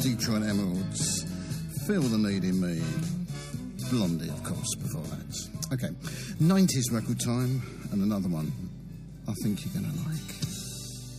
Detroit Emeralds, Feel the Need in Me, Blondie, of course, before that. Okay, 90s record time, and another one I think you're going to like.